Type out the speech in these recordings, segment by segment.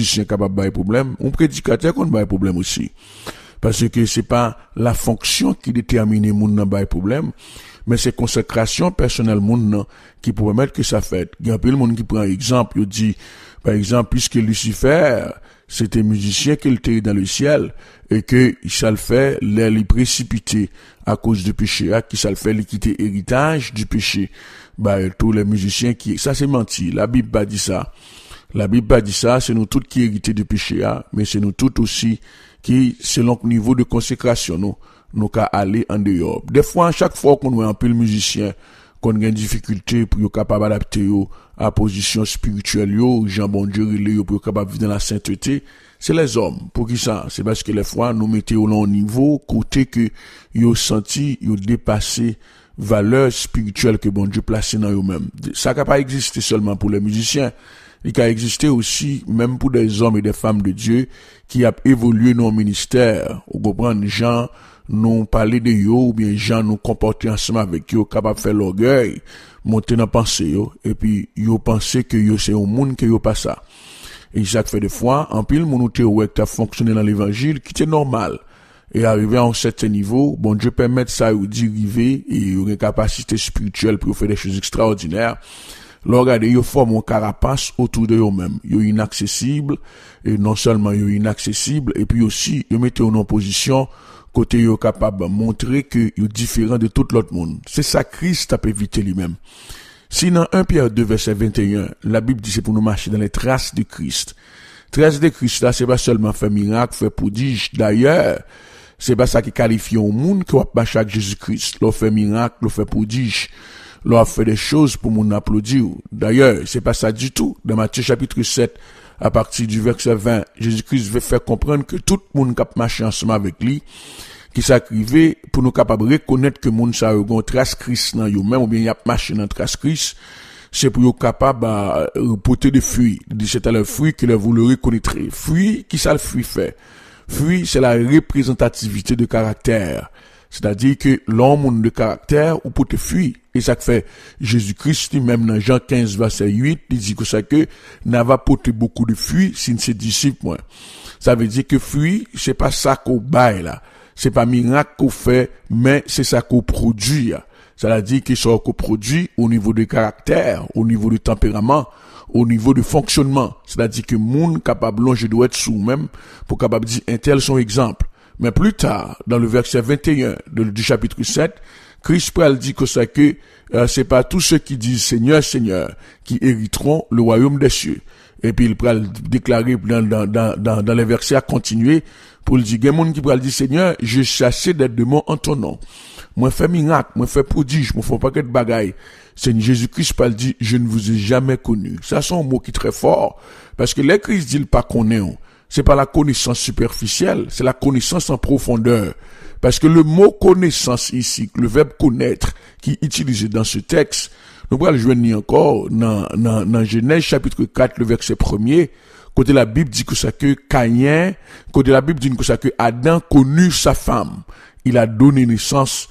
musicien capable de problème, un prédicateur qu'on a problème aussi. Parce que c'est pas la fonction qui détermine moun nan bay problème, mais c'est consécration personnelle moun nan qui peut permettre que ça fait. Il y a un peu le monde qui prend exemple, il dit, par exemple, puisque Lucifer, c'était musicien qu'il était dans le ciel, et que ça le fait, l'aile précipité à cause du péché, qui ça le fait, il quitter héritage du péché. Tous les musiciens qui, ça c'est menti. La Bible pas dit ça. La Bible pas dit ça, c'est nous tous qui héritons du péché, mais c'est nous tous aussi qui, selon le niveau de consécration, nous qu'à aller en dehors. Des fois, chaque fois qu'on voit un peu le musicien, qu'on a une difficulté pour être capable d'adapter à la position spirituelle, Jean bon Dieu, pour être capable de vivre dans la sainteté, c'est les hommes. Pour qui ça? C'est parce que les fois, nous mettons au niveau, côté que, ils senti, ils dépassé valeur spirituelle que bon Dieu placé dans eux-mêmes. Ça n'a pas existé seulement pour les musiciens. Il a existé aussi, même pour des hommes et des femmes de Dieu, qui a évolué dans le ministère. Vous comprenez, gens, nous parler de yo, ou bien gens nous comporter ensemble avec yo, capable de faire l'orgueil, monter dans pensée yo, et puis yo penser que yo c'est un monde que yo pas ça. Et ça fait des fois, en pile, mon outil ouais, qui a fonctionné dans l'évangile, qui était normal. Et arrivé à un certain niveau, bon Dieu permet ça ou d'arriver, et il y a une capacité spirituelle pour faire des choses extraordinaires. Là, regardez, ils forment un carapace autour de eux-mêmes. Ils sont inaccessibles, et non seulement ils sont inaccessibles, et puis aussi, ils mettent en position, côté ils sont capables de montrer que ils sont différents de tout l'autre monde. C'est ça Christ a évité lui-même. Si dans 1 Pierre 2, verset 21, la Bible dit c'est pour nous marcher dans les traces de Christ. Traces de Christ, là, c'est pas seulement faire miracle, faire prodige. D'ailleurs, c'est pas ça qui qualifie au monde qui va marcher avec Jésus-Christ. L'on fait miracle, l'on fait prodige. L'on fait des choses pour mon applaudir. D'ailleurs, c'est pas ça du tout. Dans Matthieu chapitre 7, à partir du verset 20, Jésus-Christ veut faire comprendre que tout le monde qui a marché ensemble avec lui, qui s'acrivait pour nous capables de reconnaître que monde ça a trace Christ dans eux-mêmes, ou bien il y a marché dans trace Christ, c'est pour nous capables de porter des fruits. C'est à le fruit que vous le reconnaîtrez. Fruit, qui ça le fruit fait? Fruit, c'est la représentativité de caractère. C'est-à-dire que l'homme de caractère ou pour te fuir. Et ça fait Jésus-Christ, même dans Jean 15, verset 8, il dit que ça que n'a pas porté beaucoup de fruits si ses disciples, moi. Ça veut dire que fruit, c'est pas ça qu'on baille, là. C'est pas miracle qu'on fait, mais c'est ça qu'on produit. Ça veut dire que ça qu'on produit au niveau de caractère, au niveau de tempérament, au niveau de fonctionnement. C'est-à-dire que monde capable, je dois être sous même, pour capable dire un tel son exemple. Mais plus tard, dans le verset 21 du chapitre 7, Christ pral dit que ça que c'est pas tous ceux qui disent Seigneur, Seigneur, qui hériteront le royaume des cieux. Et puis il pral déclarer dans les versets à continuer pour le dire, il y a des gens qui pral dire Seigneur, je chassé d'être de mon en ton nom. Moi fait miracle, moi fait prodige, moi fais pas de bagaille. C'est Jésus-Christ pral dit, je ne vous ai jamais connu. Ça c'est un mot qui est très fort parce que les Christ dit pas connaît. C'est pas la connaissance superficielle, c'est la connaissance en profondeur. Parce que le mot connaissance ici, le verbe connaître, qui est utilisé dans ce texte, nous allons le joindre encore dans Genèse chapitre 4, le verset 1er, côté la Bible dit que ça que Caïn, côté la Bible dit que ça que Adam connut sa femme. Il a donné naissance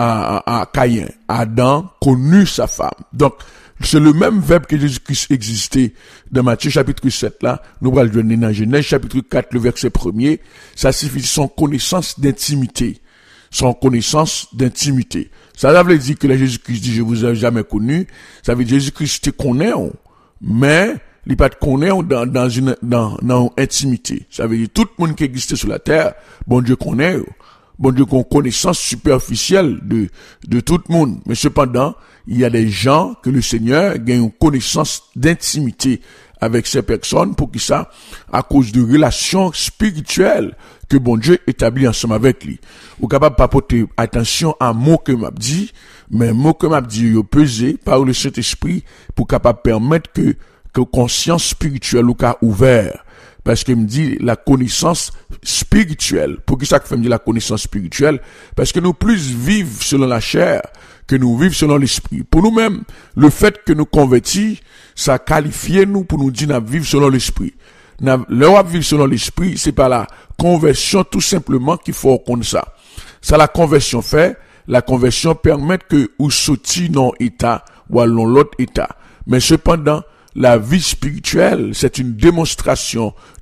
à Caïn. Adam connut sa femme. Donc, c'est le même verbe que Jésus-Christ existait dans Matthieu chapitre 7 là. Nous allons le donner dans Genèse chapitre 4, le verset 1er. Ça signifie son connaissance d'intimité. Son connaissance d'intimité. Ça veut dire que là, Jésus-Christ dit, je vous ai jamais connu. Ça veut dire Jésus-Christ te connaît, mais il pas te connaît dans une intimité. Ça veut dire tout le monde qui existe sur la terre, bon Dieu connaît. Bon Dieu qu'on connaissance superficielle de tout le monde. Mais cependant, il y a des gens que le Seigneur gagne une connaissance d'intimité avec ces personnes pour qui ça, à cause de relations spirituelles que bon Dieu établit ensemble avec lui. Ou capable pas porter attention à mot que m'a dit, mais mot que m'a dit yo pesé par le Saint-Esprit pour capable permettre que conscience spirituelle ou qu'a ouvert. Parce que me dit la connaissance spirituelle. Pour qui ça que fait me dire la connaissance spirituelle? Parce que nous plus vivons selon la chair que nous vivons selon l'esprit. Pour nous-mêmes, le fait que nous convertis, ça qualifie nous pour nous dire nous vivre selon l'esprit. Le vivre selon l'esprit, c'est pas la conversion tout simplement qu'il faut comme ça. Ça la conversion fait, la conversion permet que ou sorti dans état ou à l'autre état. Mais cependant, la vie spirituelle, c'est une démonstration